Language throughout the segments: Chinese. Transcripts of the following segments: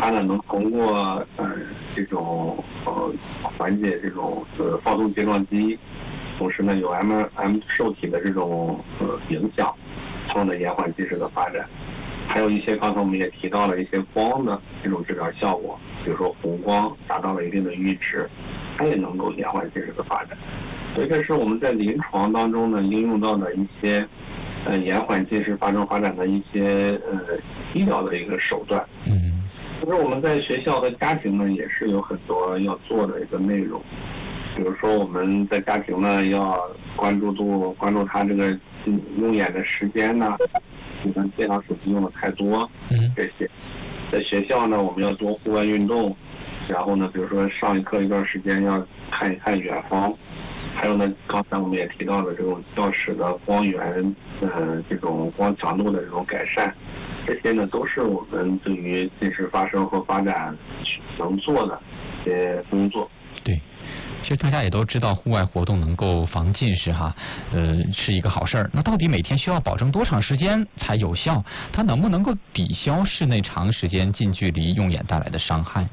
它呢能通过这种缓解这种放松睫状肌，同时呢有 M 受体的这种影响，从而延缓近视的发展。还有一些刚才我们也提到了一些光的这种治疗效果，比如说红光达到了一定的阈值，它也能够延缓近视的发展。所以这是我们在临床当中呢应用到的一些延缓近视发展的一些医疗的一个手段。其实我们在学校和家庭呢也是有很多要做的一个内容，比如说我们在家庭呢要关注他这个用眼的时间呢，可能电脑手机用的太多，这些。在学校呢我们要多户外运动，然后呢比如说上课一段时间要看一看远方，还有呢刚才我们也提到了这种教室的光源这种光强度的这种改善，这些呢都是我们对于近视发生和发展能做的一些工作。 对，其实大家也都知道户外活动能够防近视哈，是一个好事儿。那到底每天需要保证多长时间才有效？它能不能够抵消室内长时间近距离用眼带来的伤害？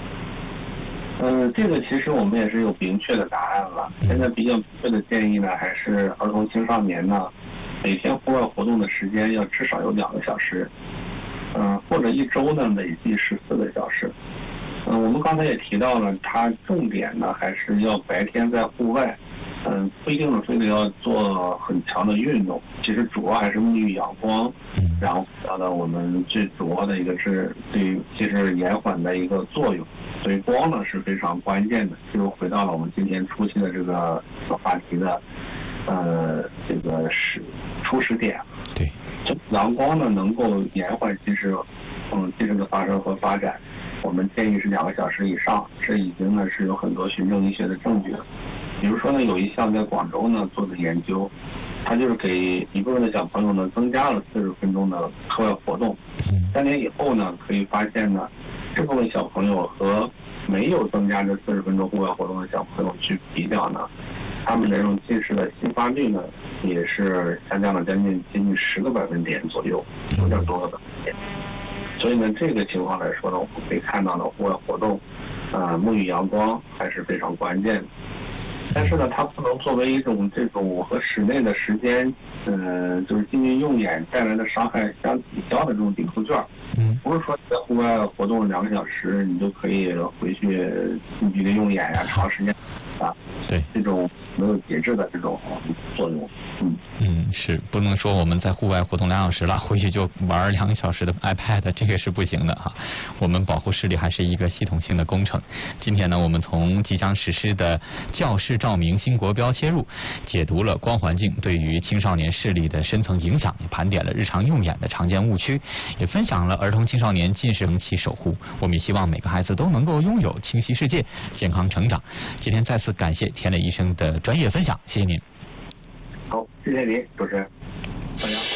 这个其实我们也是有明确的答案了。现在比较明确的建议呢，还是儿童青少年呢，每天户外活动的时间要至少有2个小时，或者一周呢累计14个小时。我们刚才也提到了，它重点呢还是要白天在户外，不一定是非得要做很强的运动，其实主要还是沐浴阳光，然后达到我们最主要的一个是对近视延缓的一个作用。所以光呢是非常关键的，就回到了我们今天初期的这个话题的这个初始点。 对， 阳光呢能够延缓近视的发生和发展，我们建议是2个小时以上，这已经呢是有很多循证医学的证据了。比如说呢，有一项在广州呢做的研究，它就是给一部分的小朋友呢增加了40分钟的课外活动，3年以后呢可以发现呢，这部分小朋友和没有增加这40分钟户外活动的小朋友去比较呢，他们的这种近视的新发率呢也是下降了将近10个百分点左右，9点多个百分点。所以呢，这个情况来说呢，我们可以看到呢，户外活动，沐浴阳光还是非常关键的。但是呢，它不能作为一种这种和室内的时间，就是近距离用眼带来的伤害相抵消的这种顶扣券。不是说在户外活动2个小时，你就可以回去近距离用眼呀，长时间对， 这种没有节制的这种作用。 是不能说我们在户外活动2小时了，回去就玩2个小时的 iPad， 这个是不行的哈。我们保护视力还是一个系统性的工程。今天呢，我们从即将实施的教室照明新国标切入，解读了光环境对于青少年视力的深层影响，也盘点了日常用眼的常见误区，也分享了儿童青少年近视长期守护。我们也希望每个孩子都能够拥有清晰世界，健康成长。今天再次感谢田磊医生的专业分享，谢谢您。 好，谢谢您，主持人。大家好。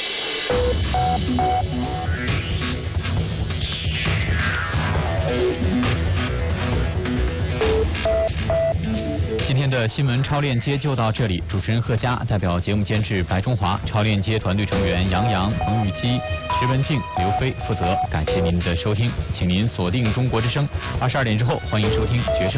今天的新闻超链接就到这里，主持人贺佳代表节目监制白中华，超链接团队成员杨洋、彭雨基、石文静、刘飞负责。感谢您的收听，请您锁定中国之声，22点之后欢迎收听决胜。